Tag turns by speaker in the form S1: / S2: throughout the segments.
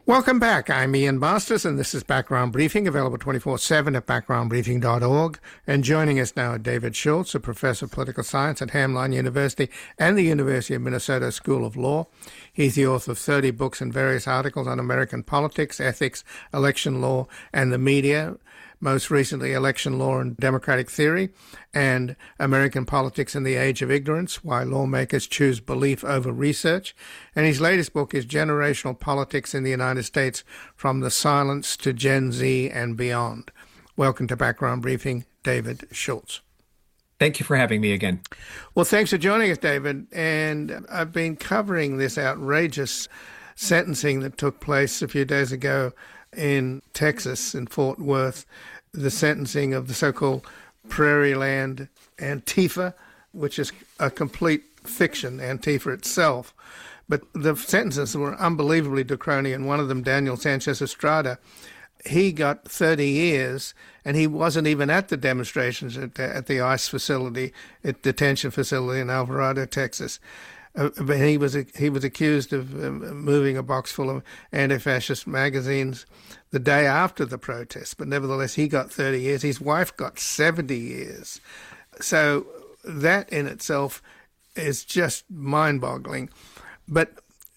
S1: Welcome back. I'm Ian Masters, and this is Background Briefing, available 24/7 at backgroundbriefing.org. And joining us now are David Schultz, a professor of political science at Hamline University and the University of Minnesota School of Law. He's the author of 30 books and various articles on American politics, ethics, election law, and the media. Most recently, Election Law and Democratic Theory, and American Politics in the Age of Ignorance, Why Lawmakers Choose Belief Over Research. And his latest book is Generational Politics in the United States, From the Silence to Gen Z and Beyond. Welcome to Background Briefing, David Schultz.
S2: Thank you for having me again.
S1: Well, thanks for joining us, David. And I've been covering this outrageous sentencing that took place a few days ago in Texas, in Fort Worth, the sentencing of the so-called Prairie Land Antifa, which is a complete fiction, Antifa itself. But the sentences were unbelievably draconian. One of them, Daniel Sanchez Estrada, he got 30 years, and he wasn't even at the demonstrations at the ICE facility, at detention facility in Alvarado, Texas. But he was accused of moving a box full of anti-fascist magazines the day after the protest. But nevertheless, he got 30 years. His wife got 70 years. So that in itself is just mind-boggling. But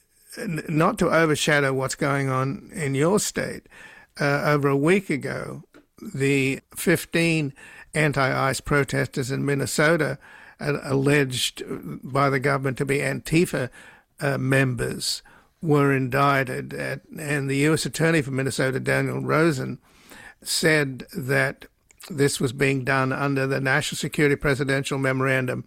S1: not to overshadow what's going on in your state, over a week ago, the 15 anti-ICE protesters in Minnesota alleged by the government to be Antifa members were indicted. And the U.S. Attorney for Minnesota, Daniel Rosen, said that this was being done under the National Security Presidential Memorandum,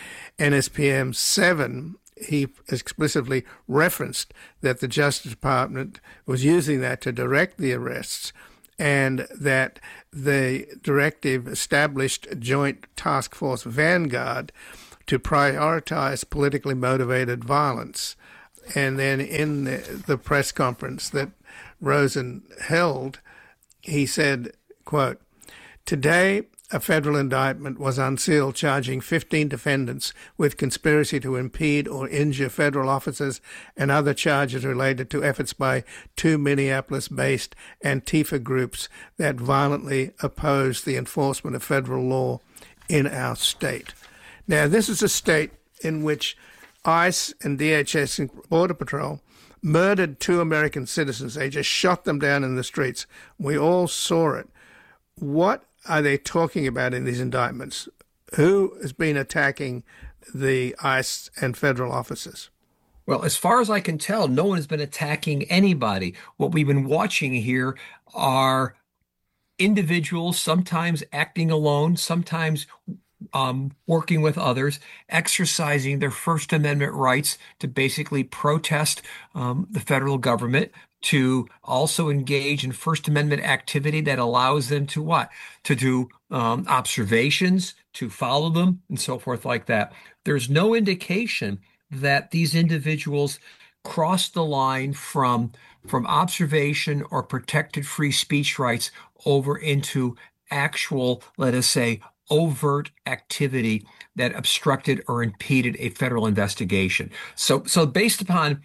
S1: NSPM 7. He explicitly referenced that the Justice Department was using that to direct the arrests, and that the directive established Joint Task Force Vanguard to prioritize politically motivated violence. And then in the press conference that Rosen held, he said, quote, "Today, a federal indictment was unsealed charging 15 defendants with conspiracy to impede or injure federal officers and other charges related to efforts by two Minneapolis-based Antifa groups that violently oppose the enforcement of federal law in our state." Now, this is a state in which ICE and DHS and Border Patrol murdered two American citizens. They just shot them down in the streets. We all saw it. What are they talking about in these indictments? Who has been attacking the ICE and federal officers?
S2: Well, as far as I can tell, no one has been attacking anybody. What we've been watching here are individuals, sometimes acting alone, sometimes working with others, exercising their First Amendment rights to basically protest the federal government, to also engage in First Amendment activity that allows them to what? To do observations, to follow them, and so forth like that. There's no indication that these individuals crossed the line from observation or protected free speech rights over into actual, let us say, overt activity that obstructed or impeded a federal investigation. So based upon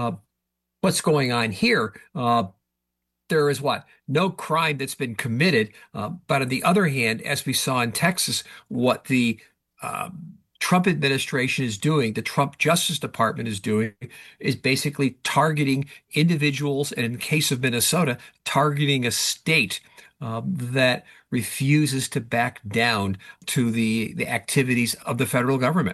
S2: what's going on here, there is what? No crime that's been committed. But on the other hand, as we saw in Texas, what the Trump administration is doing, the Trump Justice Department is doing, is basically targeting individuals, and in the case of Minnesota, targeting a state that refuses to back down to the activities of the federal government.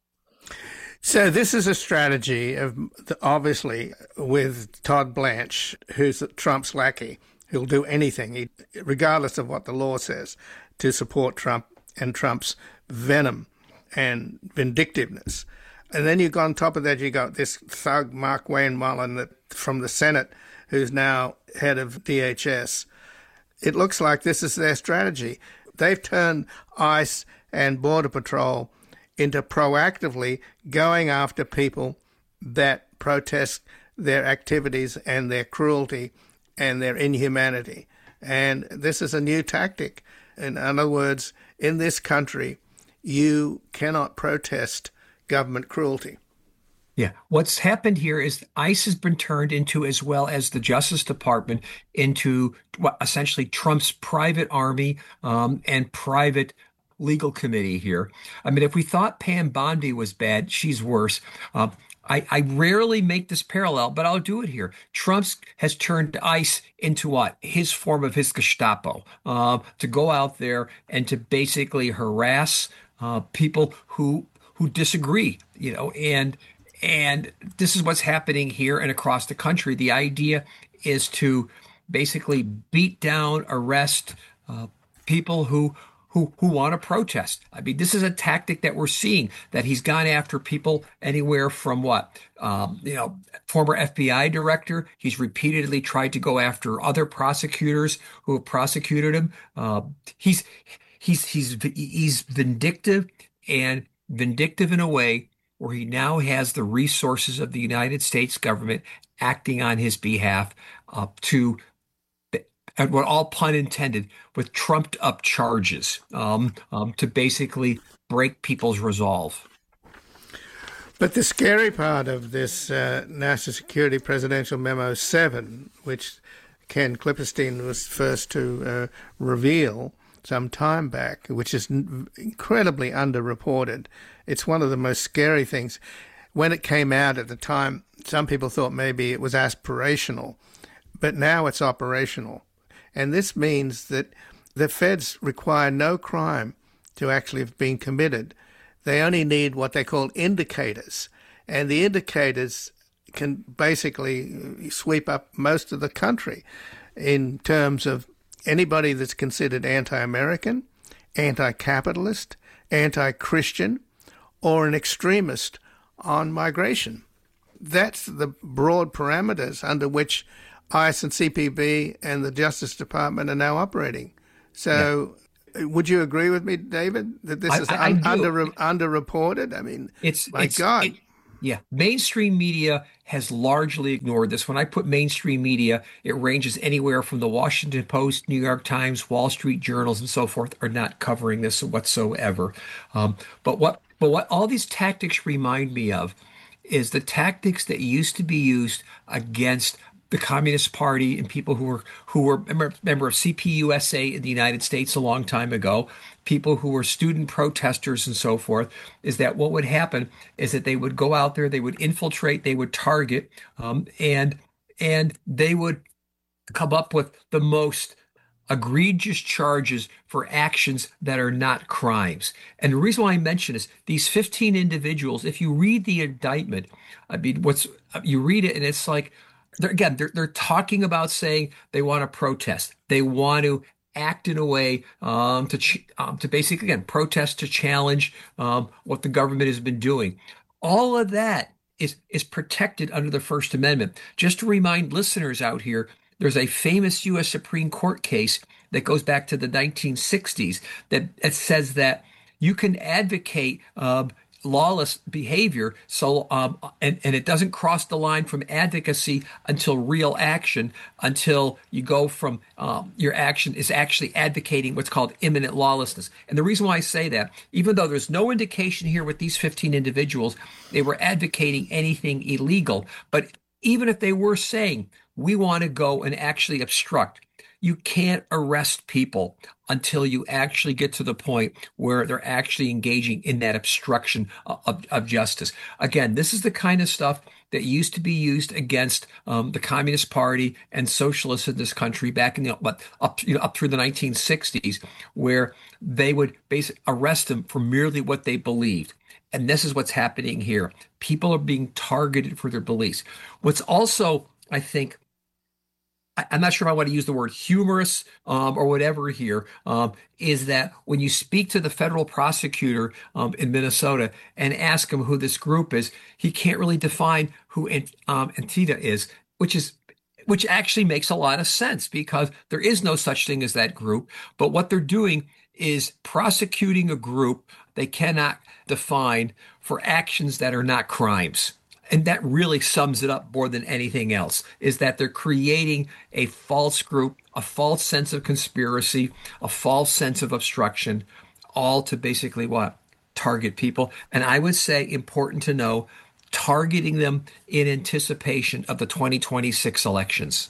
S1: So this is a strategy of, obviously, with Todd Blanche, who's Trump's lackey. He'll do anything, regardless of what the law says, to support Trump and Trump's venom and vindictiveness. And then you go on top of that, you got this thug, Mark Wayne Mullen, from the Senate, who's now head of DHS. It looks like this is their strategy. They've turned ICE and Border Patrol into proactively going after people that protest their activities and their cruelty and their inhumanity. And this is a new tactic. In other words, in this country, you cannot protest government cruelty.
S2: Yeah. What's happened here is ICE has been turned into, as well as the Justice Department, into what essentially Trump's private army and private legal committee here. I mean, if we thought Pam Bondi was bad, she's worse. Um, I rarely make this parallel, but I'll do it here. Trump's has turned ICE into what? His form of his Gestapo, to go out there and to basically harass people who disagree, and this is what's happening here and across the country. The idea is to basically beat down, arrest people who want to protest. I mean, this is a tactic that we're seeing, that he's gone after people anywhere from former FBI director. He's repeatedly tried to go after other prosecutors who have prosecuted him. He's vindictive, and vindictive in a way where he now has the resources of the United States government acting on his behalf to, and what all pun intended, with trumped up charges to basically break people's resolve.
S1: But the scary part of this National Security Presidential Memo 7, which Ken Klipperstein was first to reveal some time back, which is incredibly underreported. It's one of the most scary things. When it came out at the time, some people thought maybe it was aspirational, but now it's operational. And this means that the feds require no crime to actually have been committed. They only need what they call indicators. And the indicators can basically sweep up most of the country in terms of anybody that's considered anti-American, anti-capitalist, anti-Christian, or an extremist on migration. That's the broad parameters under which ICE and CPB and the Justice Department are now operating. So would you agree with me, David, that this is underreported? I mean, God.
S2: Mainstream media has largely ignored this. When I put mainstream media, it ranges anywhere from the Washington Post, New York Times, Wall Street Journals, and so forth are not covering this whatsoever. But what all these tactics remind me of is the tactics that used to be used against the Communist Party and people who were member of CPUSA in the United States a long time ago, people who were student protesters and so forth. Is that what would happen is that they would go out there, they would infiltrate, they would target, and they would come up with the most egregious charges for actions that are not crimes. And the reason why I mention this, these 15 individuals, if you read the indictment, I mean, you read it and it's like, they're talking about saying they want to protest. They want to act in a way to basically, again, protest, to challenge what the government has been doing. All of that is protected under the First Amendment. Just to remind listeners out here, there's a famous U.S. Supreme Court case that goes back to the 1960s that says that you can advocate lawless behavior, and it doesn't cross the line from advocacy until real action, until you go from your action is actually advocating what's called imminent lawlessness. And the reason why I say that, even though there's no indication here with these 15 individuals, they were advocating anything illegal, but even if they were saying, we want to go and actually obstruct, you can't arrest people until you actually get to the point where they're actually engaging in that obstruction of justice. Again, this is the kind of stuff that used to be used against the Communist Party and socialists in this country back in up through the 1960s, where they would basically arrest them for merely what they believed. And this is what's happening here. People are being targeted for their beliefs. What's also, I think, I'm not sure if I want to use the word humorous or whatever here, is that when you speak to the federal prosecutor in Minnesota and ask him who this group is, he can't really define who Antifa is, which actually makes a lot of sense because there is no such thing as that group. But what they're doing is prosecuting a group they cannot define for actions that are not crimes. And that really sums it up more than anything else, is that they're creating a false group, a false sense of conspiracy, a false sense of obstruction, all to basically what? Target people. And I would say, important to know, targeting them in anticipation of the 2026 elections.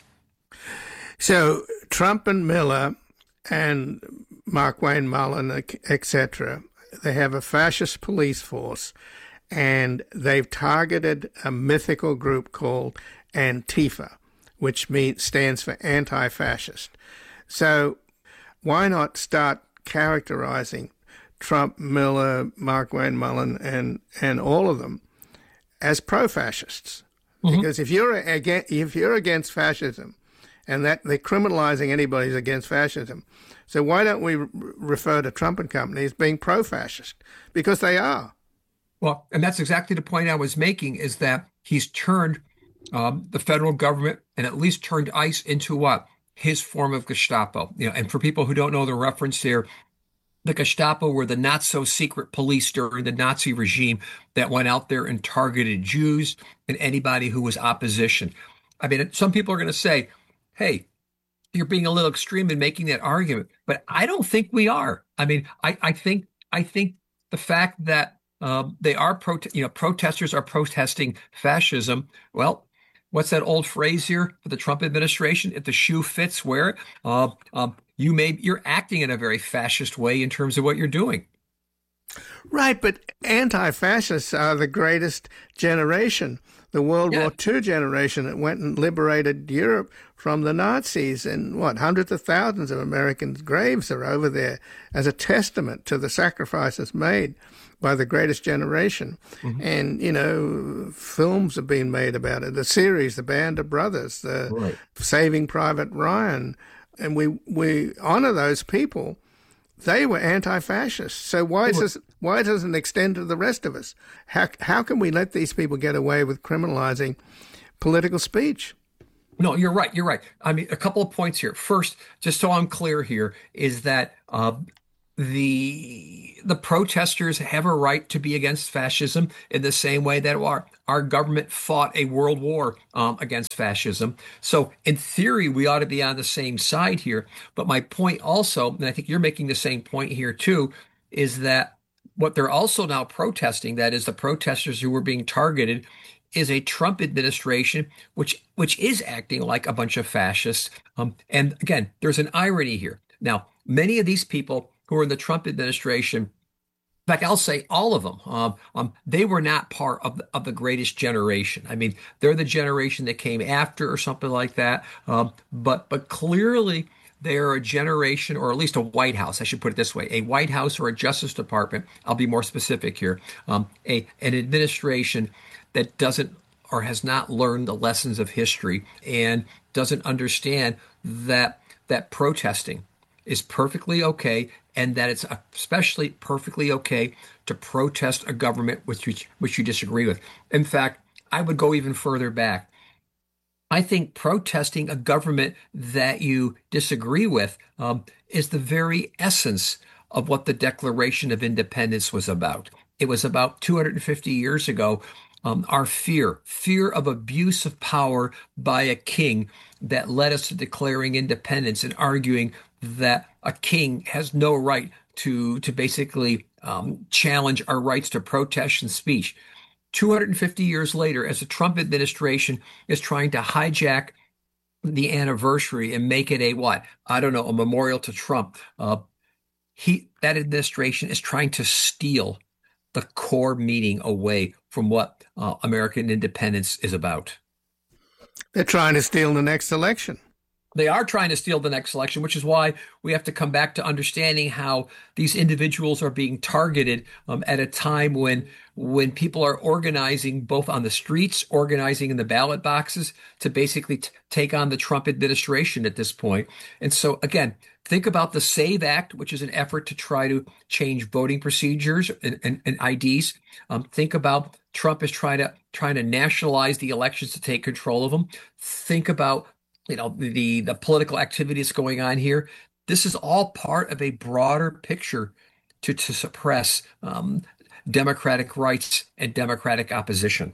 S1: So Trump and Miller and Markwayne Mullin, etc., they have a fascist police force, and they've targeted a mythical group called Antifa, which stands for anti-fascist. So why not start characterizing Trump, Miller, Markwayne Mullin, and all of them as pro-fascists? Mm-hmm. Because if you're against fascism, and that they're criminalizing anybody who's against fascism, so why don't we refer to Trump and company as being pro-fascist? Because they are.
S2: Well, and that's exactly the point I was making, is that he's turned the federal government, and at least turned ICE into what? His form of Gestapo. And for people who don't know the reference here, the Gestapo were the not-so-secret police during the Nazi regime that went out there and targeted Jews and anybody who was opposition. I mean, some people are going to say, hey, you're being a little extreme in making that argument, but I don't think we are. I mean, I think the fact that they are protesters are protesting fascism. Well, what's that old phrase here for the Trump administration? If the shoe fits, wear it. You're acting in a very fascist way in terms of what you're doing.
S1: Right, but anti-fascists are the greatest generation, the World War II generation that went and liberated Europe from the Nazis. And hundreds of thousands of Americans' graves are over there as a testament to the sacrifices made by the greatest generation. Mm-hmm. And, films have been made about it. The series, The Band of Brothers, Saving Private Ryan. And we honor those people. They were anti-fascists. So why doesn't it extend to the rest of us? How can we let these people get away with criminalizing political speech?
S2: No, you're right. You're right. I mean, a couple of points here. First, just so I'm clear here, is that the protesters have a right to be against fascism in the same way that our government fought a world war against fascism. So in theory, we ought to be on the same side here. But my point also, and I think you're making the same point here too, is that what they're also now protesting, that is the protesters who were being targeted, is a Trump administration which is acting like a bunch of fascists. And again, there's an irony here. Now, many of these people who are in the Trump administration, in fact, I'll say all of them, they were not part of the greatest generation. I mean, they're the generation that came after or something like that. But clearly they are a generation, or at least a White House, I should put it this way, a White House or a Justice Department, I'll be more specific here, an administration that doesn't or has not learned the lessons of history and doesn't understand that protesting is perfectly okay, and that it's especially perfectly okay to protest a government which you disagree with. In fact, I would go even further back. I think protesting a government that you disagree with is the very essence of what the Declaration of Independence was about. It was about 250 years ago, our fear of abuse of power by a king that led us to declaring independence and arguing that a king has no right to basically challenge our rights to protest and speech. 250 years later, as the Trump administration is trying to hijack the anniversary and make it a memorial to Trump, that administration is trying to steal the core meaning away from what American independence is about.
S1: They're trying to steal the next election.
S2: They are trying to steal the next election, which is why we have to come back to understanding how these individuals are being targeted at a time when people are organizing both on the streets, organizing in the ballot boxes to basically take on the Trump administration at this point. And so, again, think about the SAVE Act, which is an effort to try to change voting procedures and IDs. Think about Trump is trying to nationalize the elections to take control of them. Think about the political activities going on here. This is all part of a broader picture to suppress democratic rights and democratic opposition.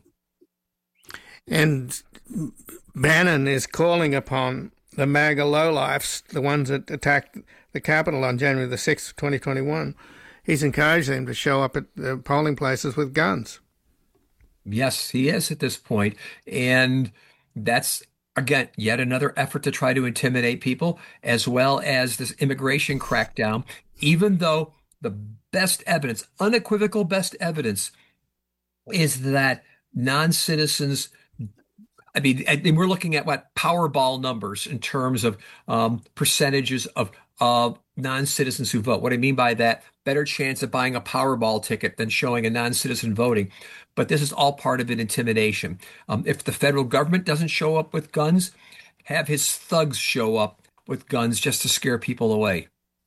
S1: And Bannon is calling upon the MAGA lowlifes, the ones that attacked the Capitol on January the 6th, 2021. He's encouraged them to show up at the polling places with guns.
S2: Yes, he is at this point. And that's, again, yet another effort to try to intimidate people, as well as this immigration crackdown, even though the best evidence, unequivocal best evidence, is that non-citizens, I mean, and we're looking at what Powerball numbers in terms of percentages of non-citizens who vote. What I mean by that, better chance of buying a Powerball ticket than showing a non-citizen voting. But this is all part of an intimidation. If the federal government doesn't show up with guns, have his thugs show up with guns just to scare people away.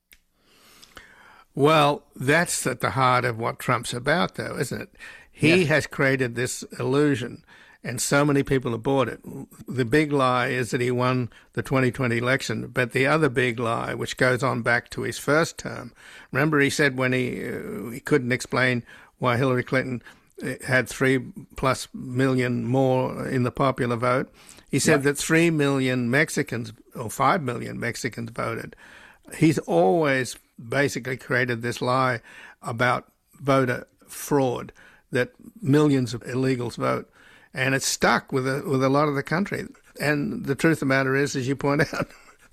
S1: Well, that's at the heart of what Trump's about, though, isn't it? He
S2: Yes.
S1: has created this illusion, and so many people have bought it. The big lie is that he won the 2020 election, but the other big lie, which goes on back to his first term, remember he said when he couldn't explain why Hillary Clinton had 3+ million more in the popular vote, he said
S2: Yep.
S1: that 3 million Mexicans or 5 million Mexicans voted. He's always basically created this lie about voter fraud, that millions of illegals vote, and it's stuck with a lot of the country. And the truth of the matter is, as you point out,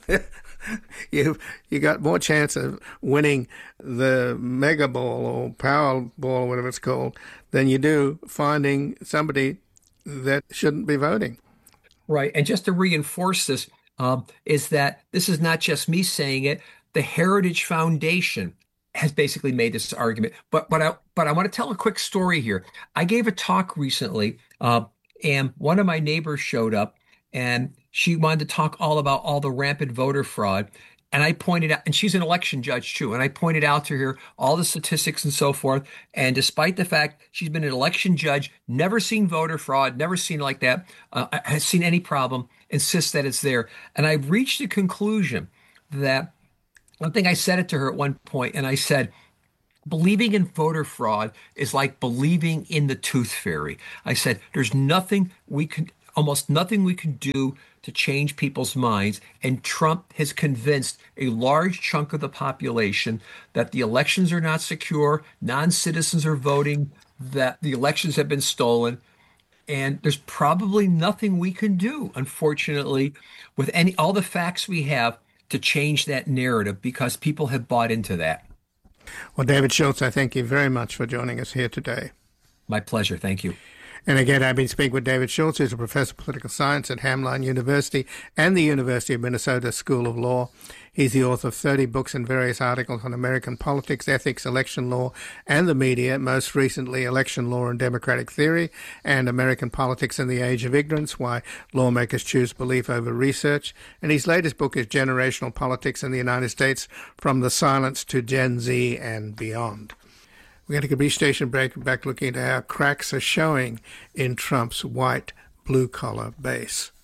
S1: you got more chance of winning the Mega Ball or Powerball or whatever it's called than you do finding somebody that shouldn't be voting.
S2: Right. And just to reinforce this, is that this is not just me saying it. The Heritage Foundation has basically made this argument. But I want to tell a quick story here. I gave a talk recently, and one of my neighbors showed up, and she wanted to talk all about all the rampant voter fraud. And I pointed out, and she's an election judge too, and I pointed out to her all the statistics and so forth. And despite the fact she's been an election judge, never seen voter fraud, never seen like that, has seen any problem, insists that it's there. And I reached a conclusion that one thing I said it to her at one point, and I said, believing in voter fraud is like believing in the tooth fairy. I said, there's nothing we can, almost nothing we can do to change people's minds. And Trump has convinced a large chunk of the population that the elections are not secure, non-citizens are voting, that the elections have been stolen. And there's probably nothing we can do, unfortunately, with all the facts we have to change that narrative because people have bought into that.
S1: Well, David Schultz, I thank you very much for joining us here today.
S2: My pleasure. Thank you.
S1: And again, I've been speaking with David Schultz, who's a professor of political science at Hamline University and the University of Minnesota School of Law. He's the author of 30 books and various articles on American politics, ethics, election law, and the media, most recently Election Law and Democratic Theory, and American Politics in the Age of Ignorance, Why Lawmakers Choose Belief Over Research. And his latest book is Generational Politics in the United States, From the Silence to Gen Z and Beyond. We're going to take a brief station break and back looking at how cracks are showing in Trump's white blue-collar base.